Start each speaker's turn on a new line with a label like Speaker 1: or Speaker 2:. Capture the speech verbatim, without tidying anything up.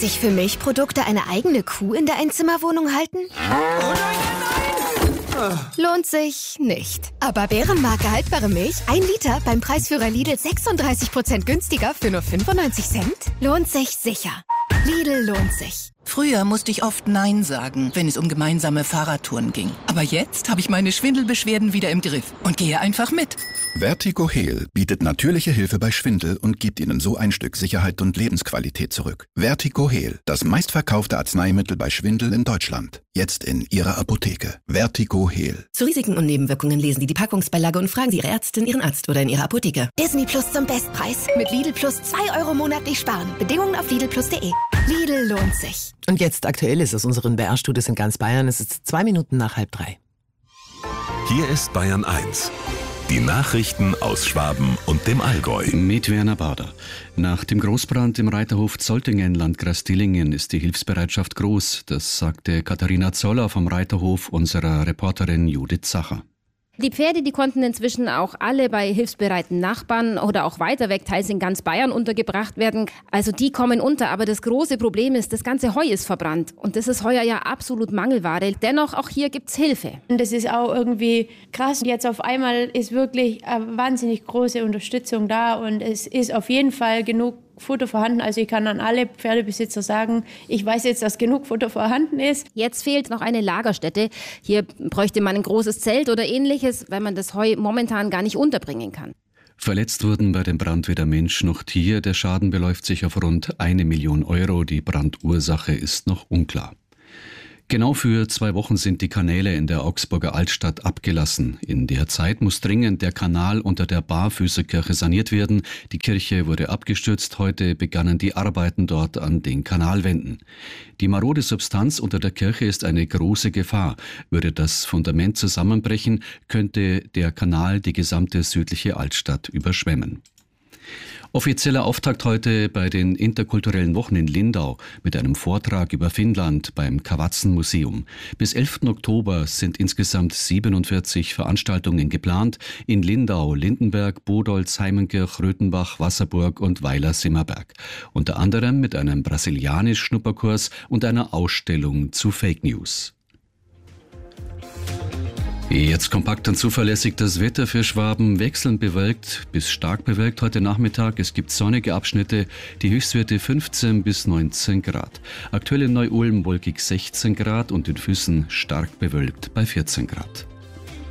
Speaker 1: Muss ich für Milchprodukte eine eigene Kuh in der Einzimmerwohnung halten?
Speaker 2: Oh nein, nein!
Speaker 1: Lohnt sich nicht. Aber Bärenmarke haltbare Milch, ein Liter beim Preisführer Lidl sechsunddreißig Prozent günstiger für nur fünfundneunzig Cent? Lohnt sich sicher. Lidl lohnt sich.
Speaker 3: Früher musste ich oft Nein sagen, wenn es um gemeinsame Fahrradtouren ging. Aber jetzt habe ich meine Schwindelbeschwerden wieder im Griff und gehe einfach mit.
Speaker 4: Vertigo Heal bietet natürliche Hilfe bei Schwindel und gibt Ihnen so ein Stück Sicherheit und Lebensqualität zurück. Vertigo Heal, das meistverkaufte Arzneimittel bei Schwindel in Deutschland. Jetzt in Ihrer Apotheke. Vertigo Heal.
Speaker 5: Zu Risiken und Nebenwirkungen lesen Sie die Packungsbeilage und fragen Sie Ihre Ärztin, Ihren Arzt oder in Ihrer Apotheke.
Speaker 1: Disney Plus zum Bestpreis. Mit Lidl Plus zwei Euro monatlich sparen. Bedingungen auf Lidl Plus punkt de. Lidl lohnt sich.
Speaker 6: Und jetzt aktuell ist es unseren B R-Studios in ganz Bayern. Es ist zwei Minuten nach halb drei.
Speaker 7: Hier ist Bayern eins. Die Nachrichten aus Schwaben und dem Allgäu.
Speaker 8: Mit Werner Bader. Nach dem Großbrand im Reiterhof Zoltingen, Landkreis Dillingen, ist die Hilfsbereitschaft groß. Das sagte Katharina Zoller vom Reiterhof unserer Reporterin Judith Zacher.
Speaker 9: Die Pferde, die konnten inzwischen auch alle bei hilfsbereiten Nachbarn oder auch weiter weg, teils in ganz Bayern, untergebracht werden. Also die kommen unter. Aber das große Problem ist, das ganze Heu ist verbrannt. Und das ist heuer ja absolut Mangelware. Dennoch, auch hier gibt's Hilfe.
Speaker 10: Und das ist auch irgendwie krass. Jetzt auf einmal ist wirklich eine wahnsinnig große Unterstützung da. Und es ist auf jeden Fall genug Futter vorhanden. Also ich kann an alle Pferdebesitzer sagen, ich weiß jetzt, dass genug Futter vorhanden ist.
Speaker 9: Jetzt fehlt noch eine Lagerstätte. Hier bräuchte man ein großes Zelt oder ähnliches, weil man das Heu momentan gar nicht unterbringen kann.
Speaker 8: Verletzt wurden bei dem Brand weder Mensch noch Tier. Der Schaden beläuft sich auf rund eine Million Euro. Die Brandursache ist noch unklar. Genau für zwei Wochen sind die Kanäle in der Augsburger Altstadt abgelassen. In der Zeit muss dringend der Kanal unter der Barfüßerkirche saniert werden. Die Kirche wurde abgestürzt. Heute begannen die Arbeiten dort an den Kanalwänden. Die marode Substanz unter der Kirche ist eine große Gefahr. Würde das Fundament zusammenbrechen, könnte der Kanal die gesamte südliche Altstadt überschwemmen. Offizieller Auftakt heute bei den interkulturellen Wochen in Lindau mit einem Vortrag über Finnland beim Kavatsen-Museum. Bis elften Oktober sind insgesamt siebenundvierzig Veranstaltungen geplant in Lindau, Lindenberg, Bodolz, Heimenkirch, Röthenbach, Wasserburg und Weiler-Simmerberg. Unter anderem mit einem Brasilianisch-Schnupperkurs und einer Ausstellung zu Fake News. Jetzt kompakt und zuverlässig das Wetter für Schwaben. Wechselnd bewölkt bis stark bewölkt heute Nachmittag. Es gibt sonnige Abschnitte, die Höchstwerte fünfzehn bis neunzehn Grad. Aktuell in Neu-Ulm wolkig sechzehn Grad und in Füssen stark bewölkt bei vierzehn Grad.